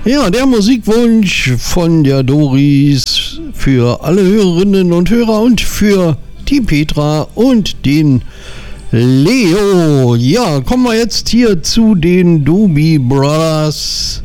Ja, der Musikwunsch von der Doris für alle Hörerinnen und Hörer und für die Petra und den Leo. Ja, kommen wir jetzt hier zu den Doobie Brothers.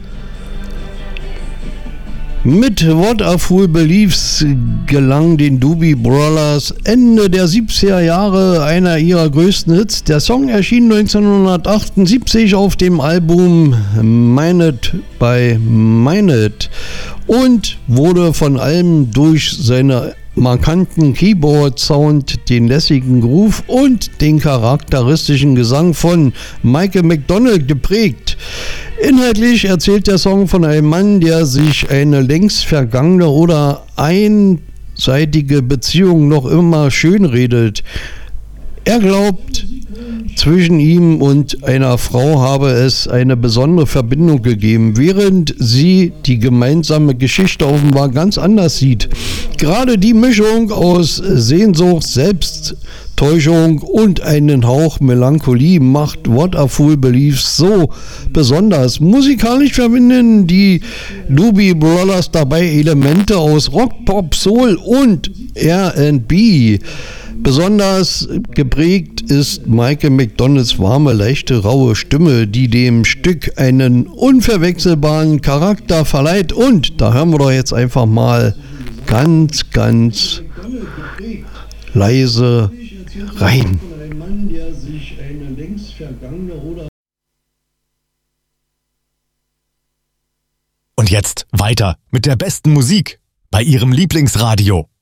Mit What a Fool Believes gelang den Doobie Brothers Ende der 70er Jahre einer ihrer größten Hits. Der Song erschien 1978 auf dem Album Mine It by Mine It und wurde von allem durch seine markanten Keyboard-Sound, den lässigen Groove und den charakteristischen Gesang von Michael McDonald geprägt. Inhaltlich erzählt der Song von einem Mann, der sich eine längst vergangene oder einseitige Beziehung noch immer schönredet. Er glaubt, zwischen ihm und einer Frau habe es eine besondere Verbindung gegeben, während sie die gemeinsame Geschichte offenbar ganz anders sieht. Gerade die Mischung aus Sehnsucht, Selbsttäuschung und einen Hauch Melancholie macht What a Fool Believes so besonders. Musikalisch verbinden die Doobie Brothers dabei Elemente aus Rock, Pop, Soul und R&B. Besonders geprägt ist Michael McDonalds warme, leichte, raue Stimme, die dem Stück einen unverwechselbaren Charakter verleiht. Und da hören wir doch jetzt einfach mal ganz, ganz leise rein. Und jetzt weiter mit der besten Musik bei Ihrem Lieblingsradio.